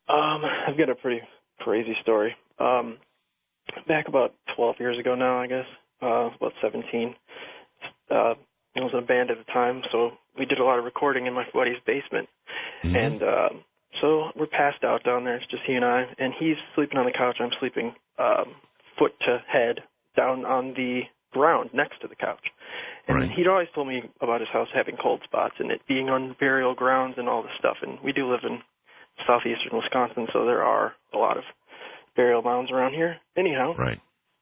I've got a pretty crazy story. Back about 12 years ago now, I guess, about 17. I was in a band at the time, so we did a lot of recording in my buddy's basement. Mm-hmm. And so we're passed out down there. It's just he and I. And he's sleeping on the couch. I'm sleeping foot to head down on the ground next to the couch. And Right. he'd always told me about his house having cold spots and it being on burial grounds and all this stuff. And we do live in southeastern Wisconsin, so there are a lot of burial mounds around here. Anyhow, Right.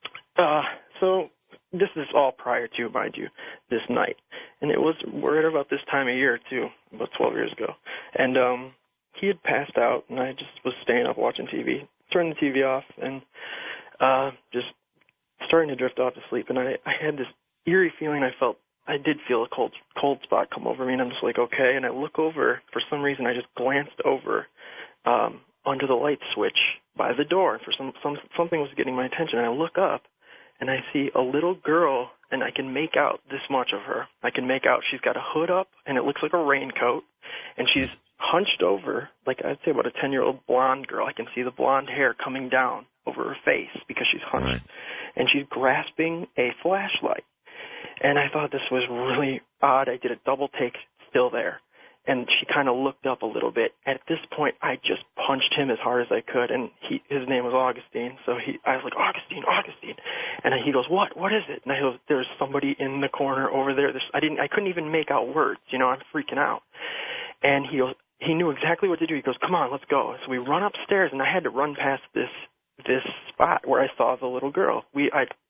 So this is all prior to, mind you, this night. And we're at about this time of year, too, about 12 years ago. And he had passed out, and I just was staying up watching TV. Turned the TV off, and just starting to drift off to sleep. And I had this eerie feeling I did feel a cold spot come over me, and I'm just like, okay. And I look over. For some reason, I just glanced over under the light switch by the door. For something was getting my attention. And I look up, and I see a little girl, and I can make out this much of her. I can make out she's got a hood up, and it looks like a raincoat, and she's hunched over, like I'd say about a 10-year-old blonde girl. I can see the blonde hair coming down over her face because she's hunched. Right. And she's grasping a flashlight. And I thought this was really odd. I did a double take, still there. And she kind of looked up a little bit. At this point, I just punched him as hard as I could, and his name was Augustine. So I was like, Augustine. And he goes, what is it? And I go, there's somebody in the corner over there. I couldn't even make out words. I'm freaking out. And he goes, he knew exactly what to do. He goes, come on, let's go. So we run upstairs, and I had to run past this spot where I saw the little girl. We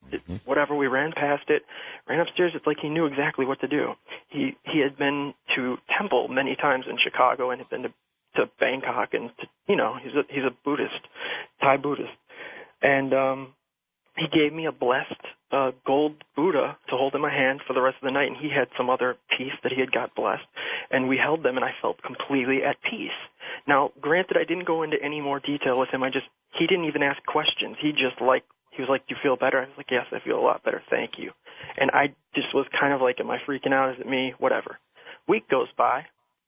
ran past it, ran upstairs. It's like he knew exactly what to do. He had been to temple many times in Chicago and had been to Bangkok, and he's a Buddhist, Thai Buddhist. And he gave me a blessed gold Buddha to hold in my hand for the rest of the night, and he had some other piece that he had got blessed, and we held them, and I felt completely at peace. Now, granted, I didn't go into any more detail with him. He didn't even ask questions. He was like, do you feel better? I was like, yes, I feel a lot better, thank you. And I just was kind of like, am I freaking out? Is it me? Whatever. Week goes by,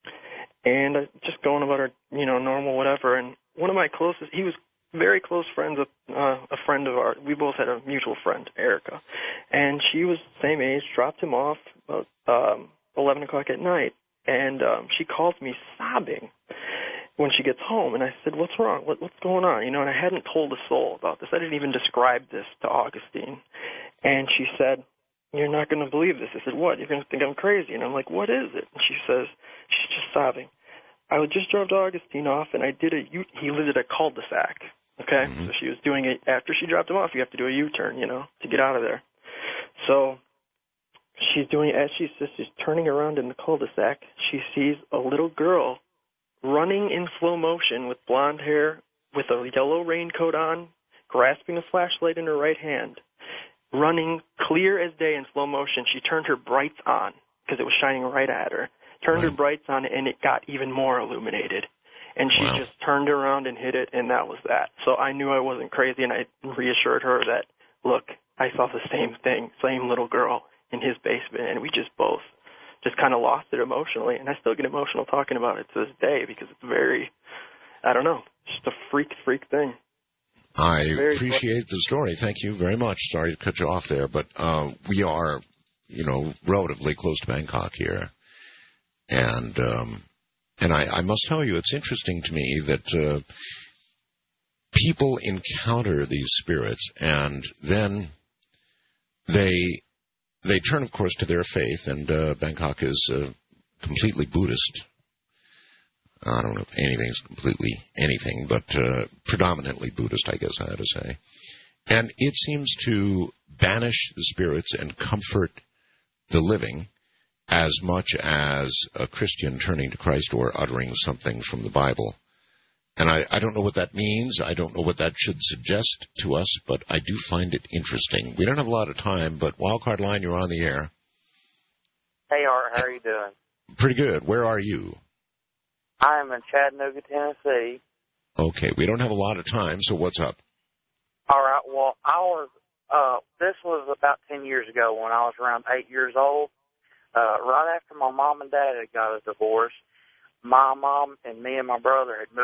and just going about our, normal whatever, and one of my closest, he was very close friends with a friend of ours. We both had a mutual friend, Erica, and she was the same age, dropped him off about 11 o'clock at night, and she calls me sobbing when she gets home, and I said, what's wrong? What's going on? And I hadn't told a soul about this. I didn't even describe this to Augustine. And she said, you're not going to believe this. I said, what? You're going to think I'm crazy. And I'm like, what is it? And she says, she's just sobbing. I just dropped Augustine off, and he lived at a cul-de-sac, okay? Mm-hmm. So she was doing it after she dropped him off. You have to do a U-turn, to get out of there. So she's doing it as she's turning around in the cul-de-sac. She sees a little girl running in slow motion with blonde hair, with a yellow raincoat on, grasping a flashlight in her right hand, running clear as day in slow motion. She turned her brights on because it was shining right at her. Turned her brights on, and it got even more illuminated. And she just turned around and hit it, and that was that. So I knew I wasn't crazy, and I reassured her that, look, I saw the same thing, same little girl in his basement, and we just both just kind of lost it emotionally, and I still get emotional talking about it to this day because it's very, I don't know, just a freak thing. I appreciate the story. Thank you very much. Sorry to cut you off there, but we are, relatively close to Bangkok here, and I must tell you, it's interesting to me that people encounter these spirits, and then they turn, of course, to their faith, and Bangkok is completely Buddhist. I don't know if anything's completely anything, but predominantly Buddhist, I guess I ought to say. And it seems to banish the spirits and comfort the living as much as a Christian turning to Christ or uttering something from the Bible. And I don't know what that means. I don't know what that should suggest to us, but I do find it interesting. We don't have a lot of time, but Wildcard Line, you're on the air. Hey, Art, how are you doing? Pretty good. Where are you? I'm in Chattanooga, Tennessee. Okay, we don't have a lot of time, so what's up? All right, well, this was about 10 years ago when I was around 8 years old. Right after my mom and dad had got a divorce, my mom and me and my brother had moved